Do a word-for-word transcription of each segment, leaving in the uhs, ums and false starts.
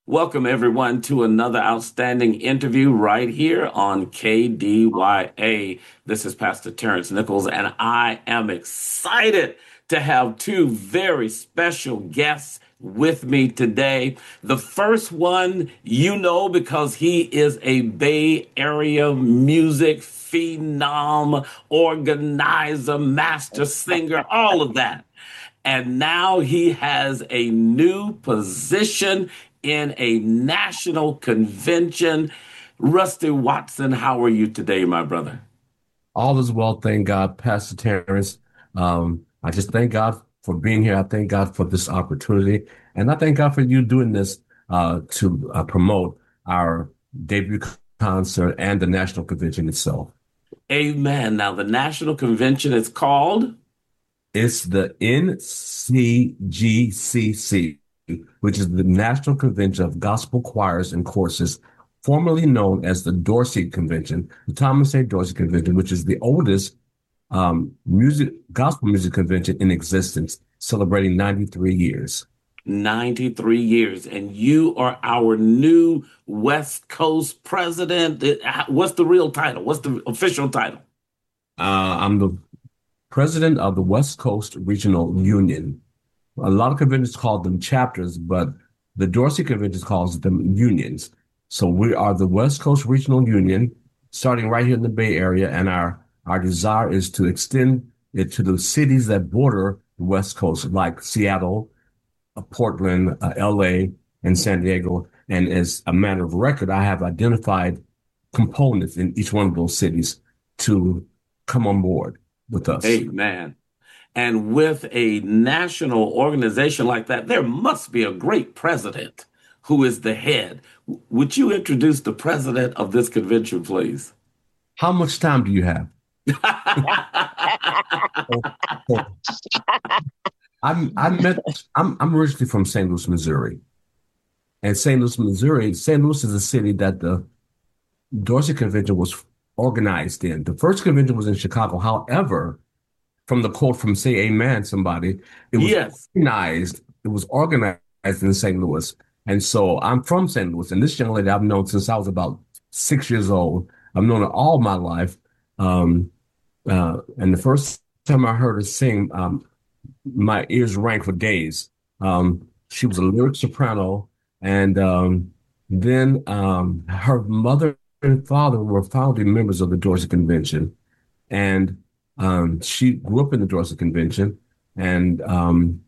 Welcome, everyone, to another outstanding interview right here on K D Y A. This is Pastor Terrence Nichols, and I am excited to have two very special guests with me today. The first one, you know, because he is a Bay Area music phenom, organizer, master singer, all of that. And now he has a new position in a national convention. Rusty Watson, how are you today, my brother? All is well, thank God, Pastor Terrence. Um, I just thank God for being here. I thank God for this opportunity. And I thank God for you doing this uh, to uh, promote our debut concert and the national convention itself. Amen. Now, the national convention is called. It's the N C G C C, which is the National Convention of Gospel Choirs and Courses, formerly known as the Dorsey Convention, the Thomas A. Dorsey Convention, which is the oldest um, music gospel music convention in existence, celebrating ninety-three years. ninety-three years, and you are our new West Coast president. Uh, What's the real title? What's the official title? Uh, I'm the president of the West Coast Regional Union. A lot of conventions call them chapters, but the Dorsey Convention calls them unions. So we are the West Coast Regional Union, starting right here in the Bay Area, and our our desire is to extend it to the cities that border the West Coast, like Seattle, uh, Portland, uh, L A, and San Diego. And as a matter of record, I have identified components in each one of those cities to come on board with us. Amen. And with a national organization like that, there must be a great president who is the head. Would you introduce the president of this convention, please? How much time do you have? So, so I'm I met I'm I'm originally from Saint Louis, Missouri. And Saint Louis, Missouri, Saint Louis is a city that the Dorsey Convention was organized in. The first convention was in Chicago. However, from the quote from Say Amen, somebody, it was Yes. organized, it was organized in Saint Louis. And so I'm from Saint Louis, and this young lady I've known since I was about six years old. I've known her all my life. Um, uh, and the first time I heard her sing, um, my ears rang for days. Um, she was a lyric soprano, and um, then um, her mother and father were founding members of the Dorsey Convention, and um, she grew up in the Dorsey Convention, and um,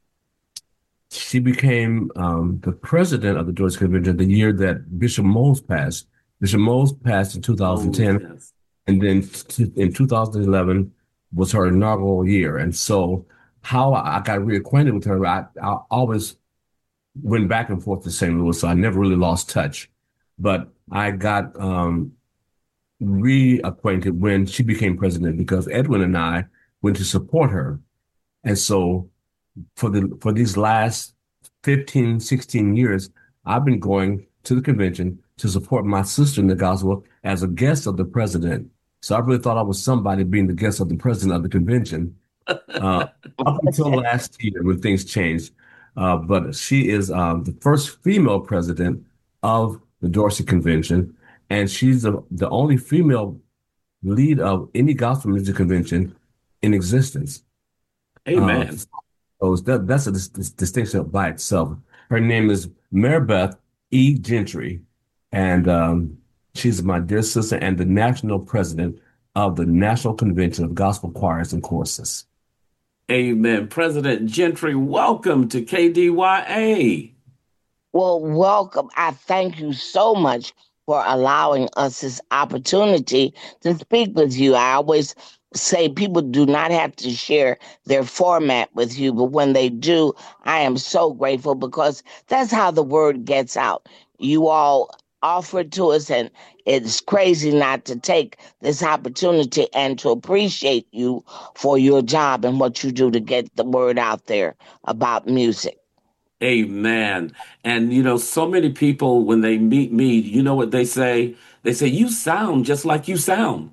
she became um, the president of the Dorsey Convention the year that Bishop Moles passed. Bishop Moles passed in Oh, two thousand ten, yes. and then t- in two thousand eleven was her inaugural year. And so, how I got reacquainted with her, I, I always went back and forth to Saint Louis, so I never really lost touch. But I got um, reacquainted when she became president because Edwin and I went to support her. And so, for the for these last fifteen, sixteen years, I've been going to the convention to support my sister in the gospel as a guest of the president. So I really thought I was somebody being the guest of the president of the convention uh, up until last year when things changed. Uh, but she is um, the first female president of the Dorsey Convention, and she's the, the only female lead of any gospel music convention in existence. Uh, Amen. so that, that's a dis- dis- distinction by itself. Her name is Maribeth E. Gentry, and um, she's my dear sister and the national president of the National Convention of Gospel Choirs and Courses. Amen. President Gentry, welcome to K D Y A. Well, welcome. I thank you so much for allowing us this opportunity to speak with you. I always say people do not have to share their format with you, but when they do, I am so grateful because that's how the word gets out. You all offered to us, and it's crazy not to take this opportunity and to appreciate you for your job and what you do to get the word out there about music. Amen. And you know, so many people when they meet me, you know what they say? They say, you sound just like you sound.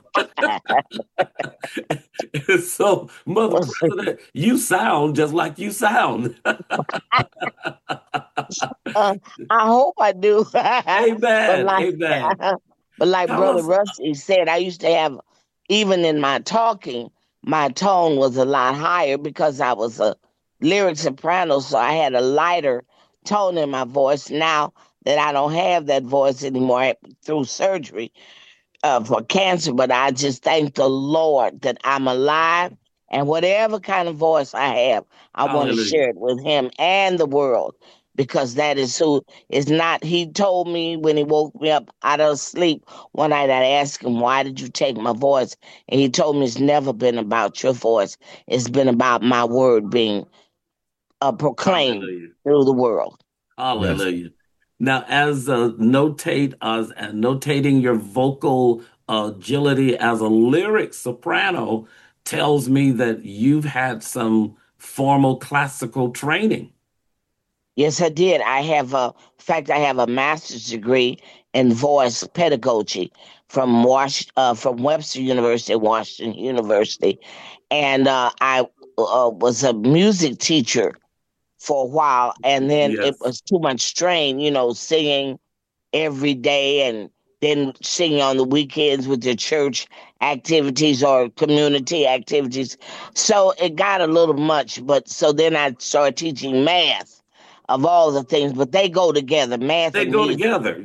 So, Mother President, you sound just like you sound. Uh, I hope I do. But Amen. like, Amen. but like Tell Brother us. Rusty said, I used to have, even in my talking, my tone was a lot higher because I was a lyric soprano, so I had a lighter tone in my voice. Now that I don't have that voice anymore through surgery, uh, for cancer, but I just thank the Lord that I'm alive. And whatever kind of voice I have, I want to Hallelujah. share it with Him and the world because that is who is not. He told me when He woke me up out of sleep one night, I asked Him, "Why did you take my voice?" And He told me it's never been about your voice, it's been about my word being uh, proclaimed Hallelujah. through the world. Yes. Hallelujah. Now, as uh, notate as uh, notating your vocal agility as a lyric soprano tells me that you've had some formal classical training. Yes, I did. I have a, in fact, I have a master's degree in voice pedagogy from Wash, uh, from Webster University, Washington University, and uh, I uh, was a music teacher for a while, and then it Yes, was too much strain, you know, singing every day and then singing on the weekends with the church activities or community activities. So it got a little much, but so then I started teaching math of all the things, but they go together, math they and go music. together.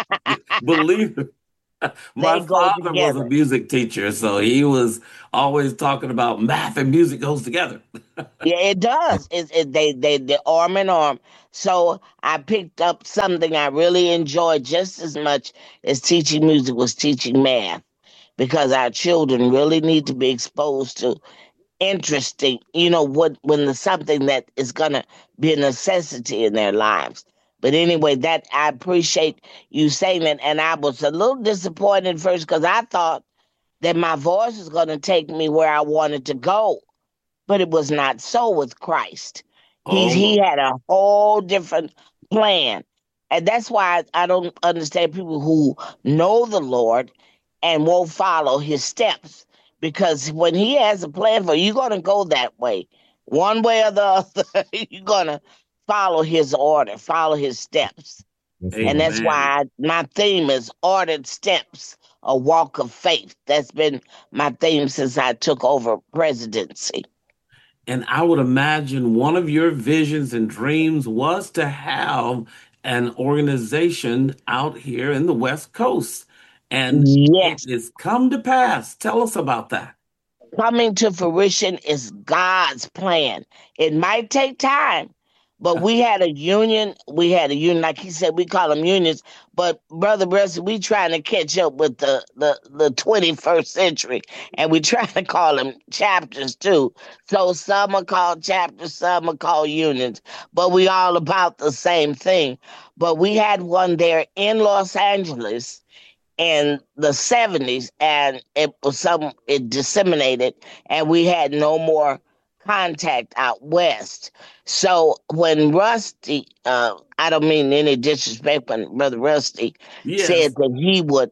Believe it. They My go father was a together. music teacher, so he was always talking about math and music goes together. Yeah, it Yeah. does. It, it they they they arm in arm. So I picked up something I really enjoyed just as much as teaching music was teaching math because our children really need to be exposed to interesting, you know, what when there's something that is gonna be a necessity in their lives. But anyway, that I appreciate you saying that, and I was a little disappointed first because I thought that my voice was gonna take me where I wanted to go, but it was not so with Christ. He he Oh, had a whole different plan. And that's why I, I don't understand people who know the Lord and won't follow his steps. Because when he has a plan for you, you're gonna go that way. One way or the other, you're gonna follow his order, follow his steps. Yes, And Lord. that's amen. why I, my theme is ordered steps, a walk of faith. That's been my theme since I took over presidency. And I would imagine one of your visions and dreams was to have an organization out here in the West Coast. And it Yes, has come to pass. Tell us about that. coming to fruition is God's plan. It might take time, but we had a union. We had a union, like he said, we call them unions. But Brother Bressy, we trying to catch up with the the the twenty-first century, and we trying to call them chapters too. So some are called chapters, some are called unions, but we all about the same thing. But we had one there in Los Angeles in the seventies, and it was some it disseminated, and we had no more contact out west. So when Rusty, uh, I don't mean any disrespect, but Brother Rusty said Yes. that he would,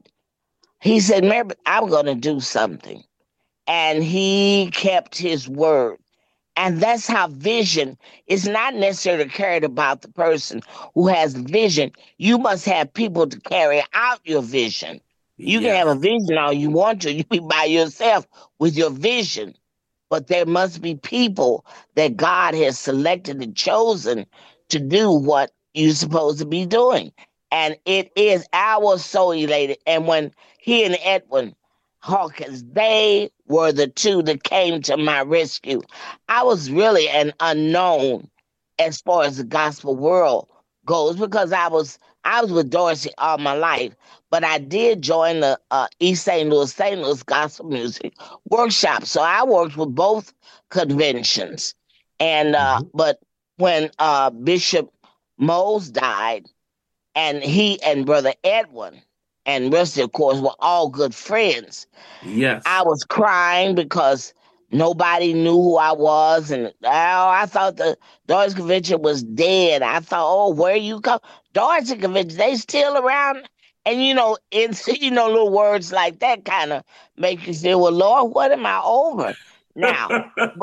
he said, "Mary, I'm going to do something," and he kept his word. And that's how vision is not necessarily carried about the person who has vision. You must have people to carry out your vision. You can have a Yes. vision all you want to. You be by yourself with your vision, but there must be people that God has selected and chosen to do what you're supposed to be doing. And it is, I was so elated. And when he and Edwin Hawkins, they were the two that came to my rescue. I was really an unknown as far as the gospel world goes because I was I was with Dorsey all my life, but I did join the uh, East Saint Louis Saint Louis Gospel Music Workshop. So I worked with both conventions, and uh, Mhm. but when uh, Bishop Mose died, and he and Brother Edwin and Rusty, of course, were all good friends. I Yes. was crying because nobody knew who I was, and oh, I thought the Dodge Convention was dead. I thought, oh, where you come, Dodge Convention? They still around? And you know, it's you know, little words like that kind of make you say, well, Lord, what am I over? Now,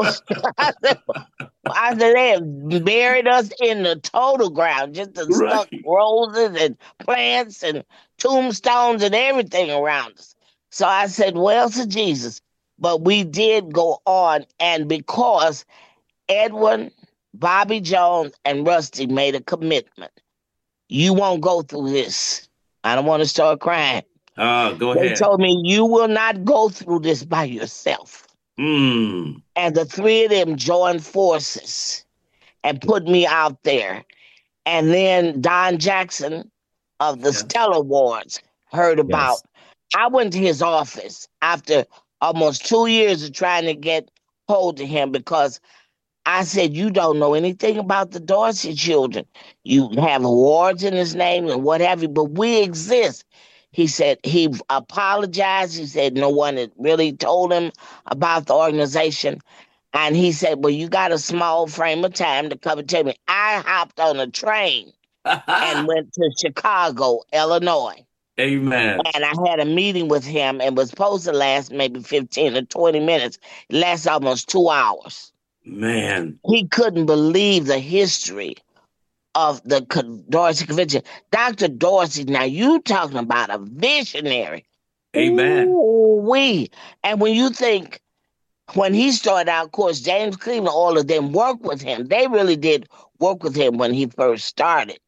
I said, I said they have buried us in the total ground, just to stuck Right. roses and plants and tombstones and everything around us. So I said, well, to Jesus. But we did go on, and because Edwin, Bobby Jones, and Rusty made a commitment, you won't go through this. I don't want to start crying. Uh, go They ahead. told me, you will not go through this by yourself. Mm. And the three of them joined forces and put me out there. And then Don Jackson of the Yes. Stellar Awards heard about. Yes. I went to his office after almost two years of trying to get hold of him because I said, you don't know anything about the Dorsey children. You have awards in his name and what have you, but we exist. He said he apologized. He said no one had really told him about the organization. And he said, well, you got a small frame of time to come and tell me. I hopped on a train and went to Chicago, Illinois. Amen. And I had a meeting with him and was supposed to last maybe fifteen or twenty minutes. It lasted almost two hours. Man. He couldn't believe the history of the Dorsey Convention. Doctor Dorsey, now you talking about a visionary. Amen. Ooh, we. And when you think, when he started out, of course, James Cleveland, all of them worked with him. They really did work with him when he first started.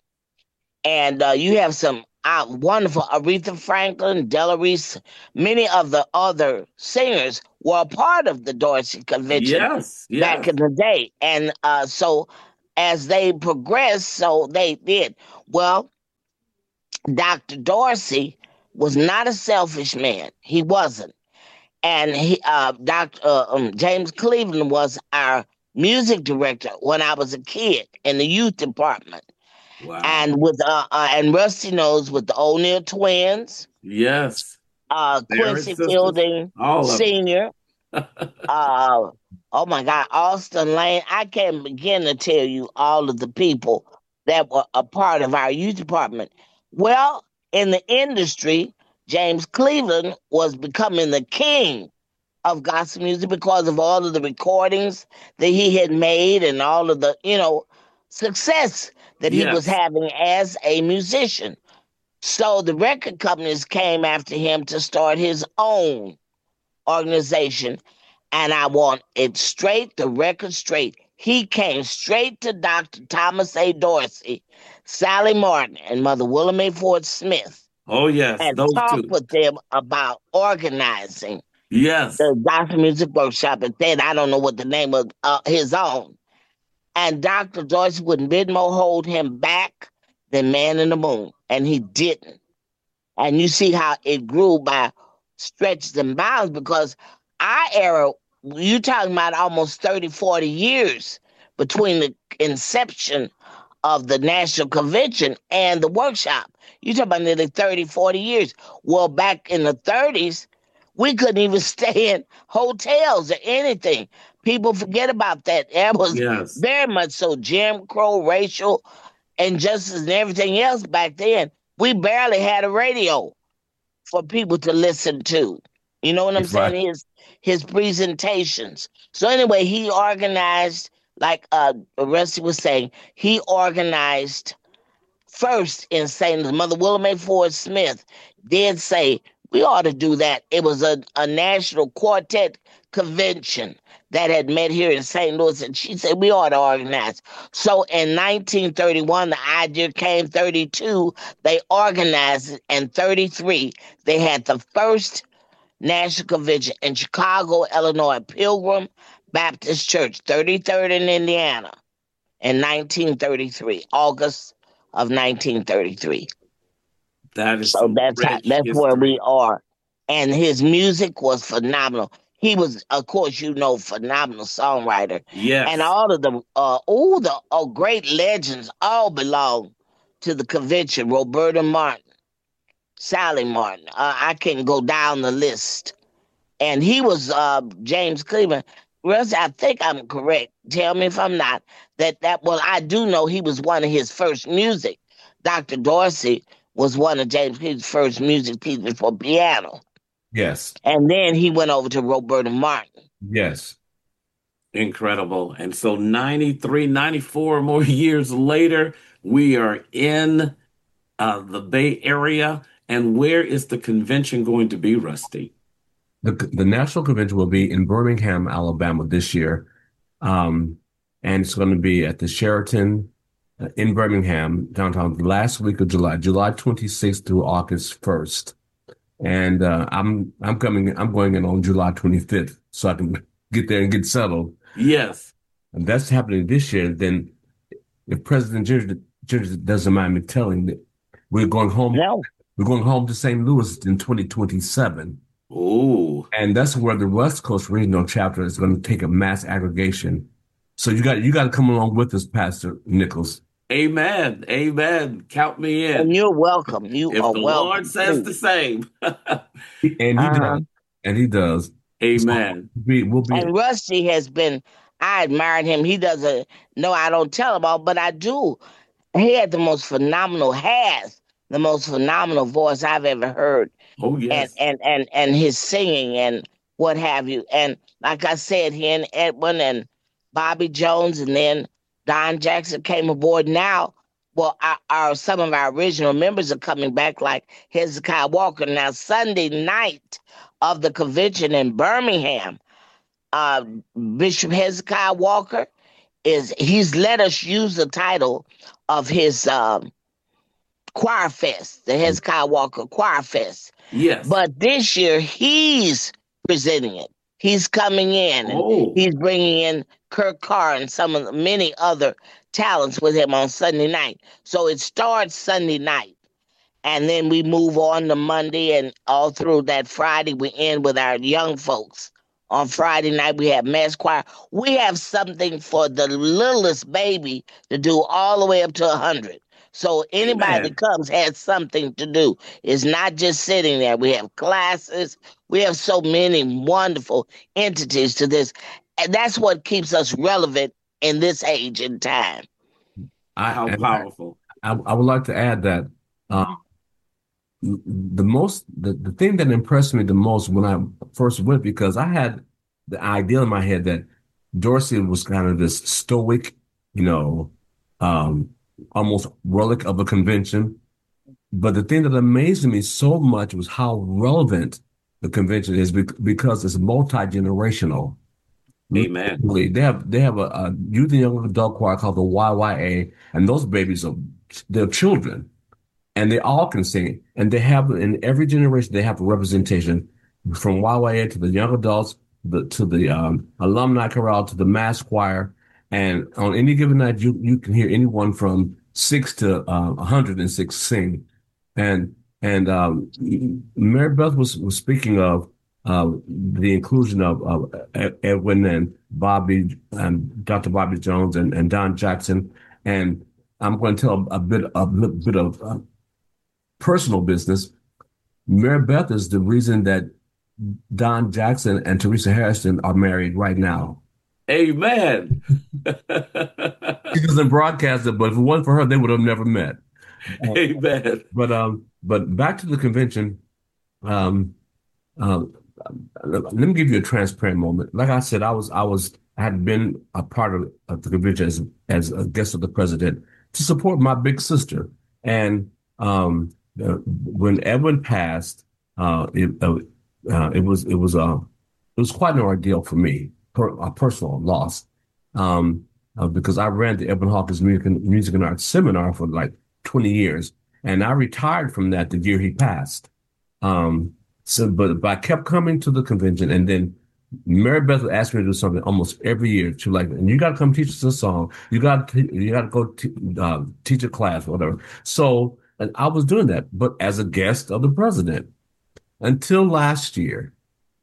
And uh, you have some uh, wonderful Aretha Franklin, Della Reese, many of the other singers were a part of the Dorsey Convention Yes. back Yes. in the day. And uh, so as they progressed, so they did. Well, Doctor Dorsey was not a selfish man. He wasn't. And he, uh, Doctor Uh, um, James Cleveland was our music director when I was a kid in the youth department. Wow. And with uh, uh and Rusty knows with the O'Neill twins, Yes. uh Barrett Quincy sisters. Fielding All of Senior, them. uh oh my God, Austin Lane. I can't begin to tell you all of the people that were a part of our youth department. Well, in the industry, James Cleveland was becoming the king of gospel music because of all of the recordings that he had made and all of the, you know, success that he was Yes. having as a musician. So the record companies came after him to start his own organization. And I want it straight, the record straight. He came straight to Doctor Thomas A. Dorsey, Sally Martin, and Mother Willamette Ford Smith Oh, yes. and Those talked two. with them about organizing Yes. the gospel music workshop. And then I don't know what the name of uh, his own. And Doctor Dorsey wouldn't bid more hold him back than Man in the Moon. And he didn't. And you see how it grew by stretches and bounds because our era, you talking about almost thirty, forty years between the inception of the National Convention and the workshop. You talk about nearly thirty, forty years. Well, back in the thirties, we couldn't even stay in hotels or anything. People forget about that. That was Yes. very much so Jim Crow, racial injustice, and everything else back then. We barely had a radio for people to listen to. You know what I'm That's right. saying? His his presentations. So anyway, he organized, like uh Rusty was saying, he organized first in Saint Louis. Mother Willamette Ford Smith did say we ought to do that. It was a, a national quartet convention that had met here in Saint Louis, and she said we ought to organize. So in nineteen thirty-one, the idea came. thirty-two, they organized it, and thirty-three, they had the first national convention in Chicago, Illinois, Pilgrim Baptist Church, thirty-third in Indiana, in nineteen thirty-three, August of nineteen thirty-three. That is So some that's how, rich that's where we history. are. And his music was phenomenal. He was, of course, you know, phenomenal songwriter. And Yes. all of the uh all the oh, great legends all belong to the convention. Roberta Martin, Sally Martin. Uh, I can go down the list. And he was uh James Cleveland. Russ, I think I'm correct. Tell me if I'm not. That that well, I do know he was one of his first music. Doctor Dorsey was one of James Cleveland's first music teachers for piano. Yes. And then he went over to Roberta Martin. Yes. Incredible. And so ninety-three, ninety-four more years later, we are in uh, the Bay Area. And where is the convention going to be, Rusty? The the national convention will be in Birmingham, Alabama this year. Um, and it's going to be at the Sheraton uh, in Birmingham, downtown, the last week of July, July twenty-sixth through August first. And uh, I'm I'm coming, I'm going in on July twenty-fifth so I can get there and get settled. Yes. And that's happening this year. Then, if President Ginger, Ginger doesn't mind me telling that we're going home, No. we're going home to Saint Louis in twenty twenty-seven. Oh, And that's where the West Coast Regional Chapter is going to take a mass aggregation. So you got you got to come along with us, Pastor Nichols. amen. Amen. Count me And in. you're welcome. You If are the Lord welcome. says the same. And he Uh-huh. does. And he does. So Amen. we will be. And Rusty has been, I admired him. He doesn't, no, I don't tell him all, but I do. He had the most phenomenal, has the most phenomenal voice I've ever heard. Oh, And, yes. and, and, and his singing and what have you. And like I said, he and Edwin and Bobby Jones and then Don Jackson came aboard now. Well, our, our some of our original members are coming back, like Hezekiah Walker. Now, Sunday night of the convention in Birmingham, uh, Bishop Hezekiah Walker is he's let us use the title of his um, choir fest, the Hezekiah Walker Choir Fest. Yes. But this year he's presenting it. He's coming in and Oh, he's bringing in Kirk Carr and some of the many other talents with him on Sunday night. So it starts Sunday night. And then we move on to Monday and all through that Friday, we end with our young folks. On Friday night, we have mass choir. We have something for the littlest baby to do all the way up to one hundred. So anybody amen. that comes has something to do. It's not just sitting there. We have classes. We have so many wonderful entities to this. And that's what keeps us relevant in this age and time. I, How and I, powerful. I I would like to add that uh, the most the, the thing that impressed me the most when I first went, because I had the idea in my head that Dorsey was kind of this stoic, you know, um, almost relic of a convention. But the thing that amazed me so much was how relevant the convention is bec- because it's multi-generational. Amen. Literally, They have they have a, a youth and young adult choir called the Y Y A, and those babies are they're children, and they all can sing. And they have in every generation they have a representation from Y Y A to the young adults, the, to the um, alumni chorale to the mass choir. And on any given night, you you can hear anyone from six to uh, one hundred six sing. And and um, Mary Beth was was speaking of uh, the inclusion of, of Edwin and Bobby and Doctor Bobby Jones and, and Don Jackson. And I'm going to tell a bit a little bit of uh, personal business. Mary Beth is the reason that Don Jackson and Teresa Harrison are married right now. Amen. She doesn't broadcast it, but if it wasn't for her, they would have never met. Uh, Amen. but um, but back to the convention. Um, uh, let me give you a transparent moment. Like I said, I was I was I had been a part of, of the convention as as a guest of the president to support my big sister. And um, uh, when Edwin passed, uh, it uh, uh, it was it was a uh, it was quite an ordeal for me, per, a personal loss, um, uh, because I ran the Edwin Hawkins Music and, Music and Arts Seminar for like twenty years, and I retired from that the year he passed. Um, so, but, but I kept coming to the convention, and then Mary Beth would ask me to do something almost every year. She was like, and you got to come teach us a song. You got to, you got to go t uh, teach a class, whatever. So, and I was doing that, but as a guest of the president until last year.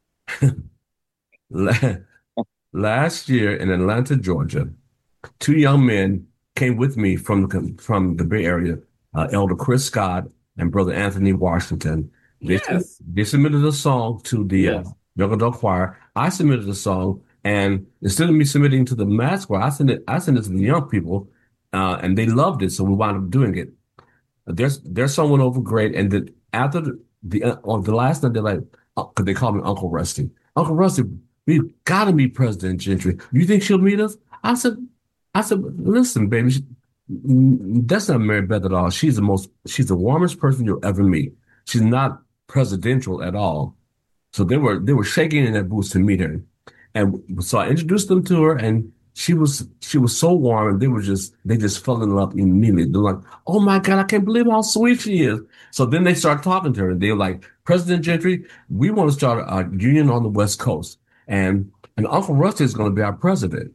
Last year in Atlanta, Georgia, two young men came with me from the from the Bay Area, uh, Elder Chris Scott and Brother Anthony Washington. They, Yes. they submitted a song to the uh, Yes. young adult choir. I submitted a song, and instead of me submitting to the mass choir, I sent it. I sent it to the young people, uh, and they loved it. So we wound up doing it. There's their song went over great, and then after the, the uh, on the last night, they're like, because they call me Uncle Rusty. Uncle Rusty, we've got to meet President Gentry. You think she'll meet us? I said, I said, listen, baby, she, that's not Mary Beth at all. She's the most, she's the warmest person you'll ever meet. She's not presidential at all. So they were they were shaking in their boots to meet her. And so I introduced them to her, and she was she was so warm, and they were just they just fell in love immediately. They're like, "Oh my God, I can't believe how sweet she is." So then they started talking to her, and they were like, "President Gentry, we want to start a union on the West Coast, and and Uncle Rusty is going to be our president."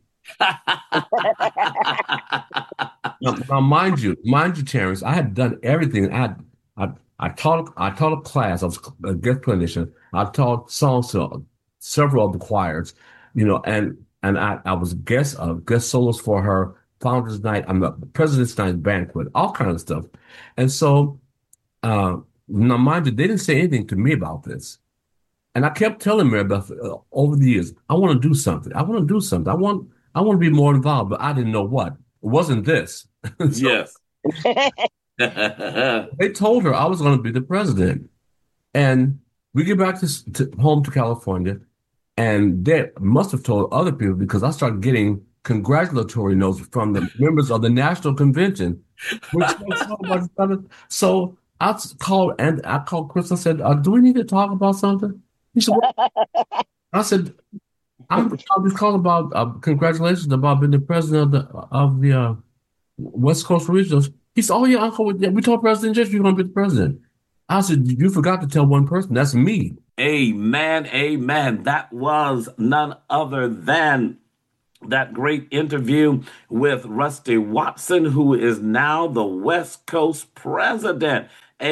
Now, now, mind you, mind you, Terrence, I had done everything. I had, I, I taught, I taught a class. I was a guest clinician. I taught songs to several of the choirs, you know, and and I, I was guest uh, guest solos for her Founders Night. I'm the President's Night banquet, all kinds of stuff. And so, uh, now mind you, they didn't say anything to me about this. And I kept telling Mary Beth uh, over the years, I want to do something. I want to do something. I want, I want to be more involved, but I didn't know what. It wasn't this. So Yes. they told her I was going to be the president. And we get back to, to home to California, and they must have told other people because I started getting congratulatory notes from the members of the national convention. Which was so much better. So I called and I called Chris. I said, uh, "Do we need to talk about something?" He said, "What?" I said, "I'm, I'm just calling about uh, congratulations about being the president of the of the uh, West Coast Regionals." He said, "Oh yeah, Uncle, yeah, we told President Jeff you're going to be the president." I said, "You forgot to tell one person. That's me." Amen. Amen. That was none other than that great interview with Rusty Watson, who is now the West Coast president.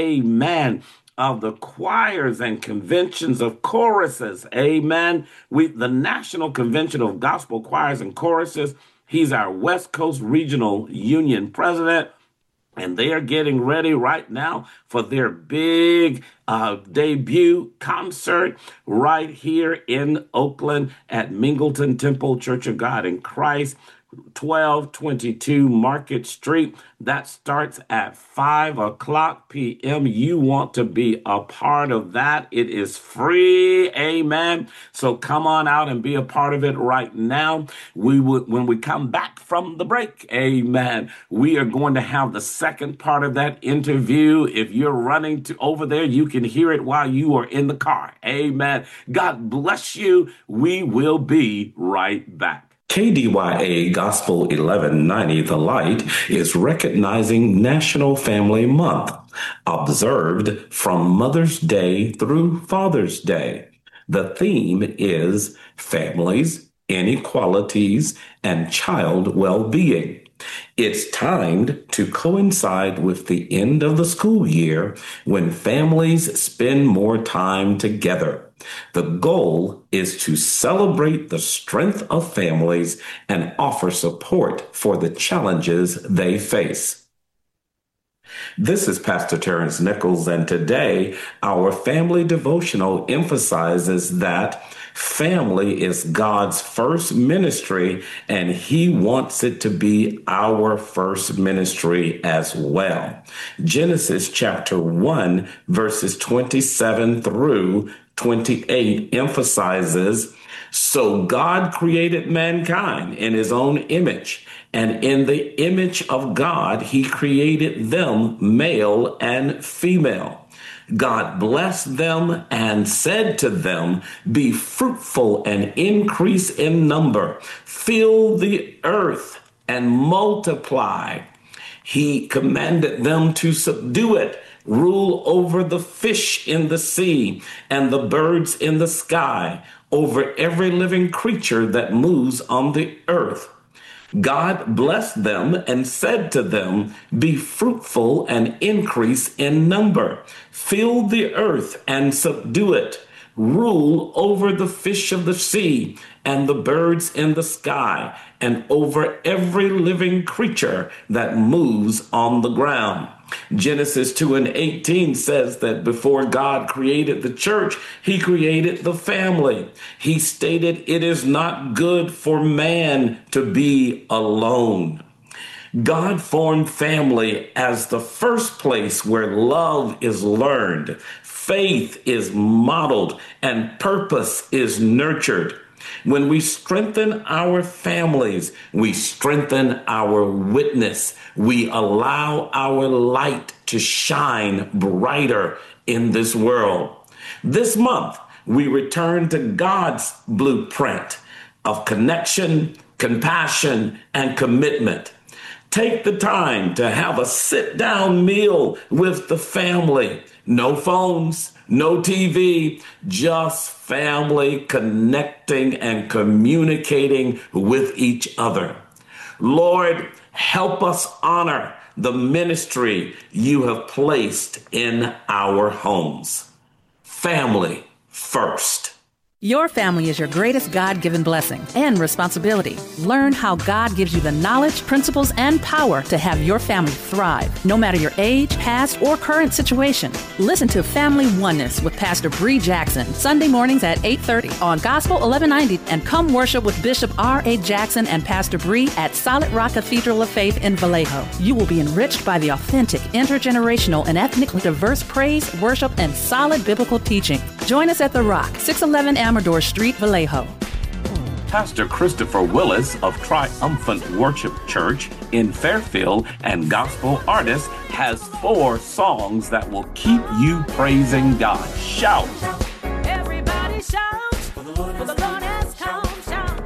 Amen. Of the choirs and conventions of choruses. Amen. We, the National Convention of Gospel Choirs and Choruses. He's our West Coast Regional Union president. And they are getting ready right now for their big uh, debut concert right here in Oakland at Mingleton Temple Church of God in Christ, twelve twenty-two Market Street. That starts at five o'clock p m You want to be a part of that. It is free. Amen. So come on out and be a part of it right now. We would, when we come back from the break, amen, we are going to have the second part of that interview. If you're running to over there, you can hear it while you are in the car. Amen. God bless you. We will be right back. K D Y A Gospel eleven ninety The Light is recognizing National Family Month, observed from Mother's Day through Father's Day. The theme is families, inequalities, and child well-being. It's timed to coincide with the end of the school year when families spend more time together. The goal is to celebrate the strength of families and offer support for the challenges they face. This is Pastor Terrence Nichols, and today our family devotional emphasizes that family is God's first ministry, and He wants it to be our first ministry as well. Genesis chapter one, verses twenty-seven through twenty-eight emphasizes, "So God created mankind in His own image, and in the image of God, He created them, male and female. God blessed them and said to them, 'Be fruitful and increase in number, fill the earth and multiply.' He commanded them to subdue it, rule over the fish in the sea and the birds in the sky, over every living creature that moves on the earth. God blessed them and said to them, 'Be fruitful and increase in number, fill the earth and subdue it, rule over the fish of the sea and the birds in the sky, and over every living creature that moves on the ground.'" Genesis two and eighteen says that before God created the church, He created the family. He stated, "It is not good for man to be alone." God formed family as the first place where love is learned, faith is modeled, and purpose is nurtured. When we strengthen our families, we strengthen our witness. We allow our light to shine brighter in this world. This month, we return to God's blueprint of connection, compassion, and commitment. Take the time to have a sit-down meal with the family. No phones, no T V, just family connecting and communicating with each other. Lord, help us honor the ministry you have placed in our homes. Family first. Your family is your greatest God-given blessing and responsibility. Learn how God gives you the knowledge, principles, and power to have your family thrive, no matter your age, past, or current situation. Listen to Family Oneness with Pastor Bree Jackson, Sunday mornings at eight thirty on Gospel eleven ninety, and come worship with Bishop R A. Jackson and Pastor Bree at Solid Rock Cathedral of Faith in Vallejo. You will be enriched by the authentic, intergenerational, and ethnically diverse praise, worship, and solid biblical teaching. Join us at The Rock, six eleven Amador Street, Vallejo. Pastor Christopher Willis of Triumphant Worship Church in Fairfield and gospel artist has four songs that will keep you praising God. Shout. Everybody shout, for the Lord has come, shout.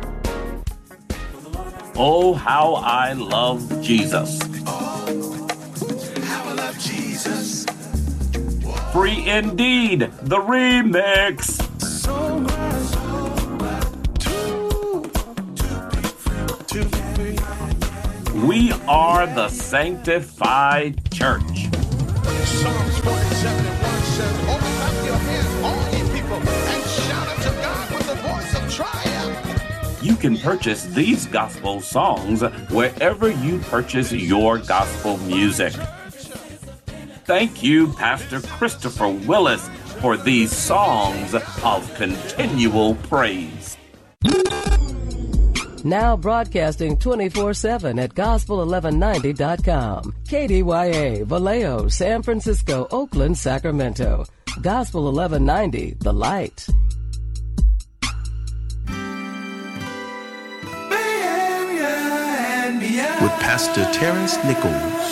Oh, how I love Jesus. Oh, how I love Jesus. Free Indeed, the remix. So much, so much, to, to be free, to be free. We are the Sanctified Church. Psalms forty-seven and one says, open up your hands, all ye people, and shout unto God with the voice of triumph. You can purchase these gospel songs wherever you purchase your gospel music. Thank you, Pastor Christopher Willis, for these songs of continual praise. Now broadcasting twenty-four seven at gospel eleven ninety dot com. K D Y A, Vallejo, San Francisco, Oakland, Sacramento. Gospel eleven ninety, The Light. With Pastor Terrence Nichols.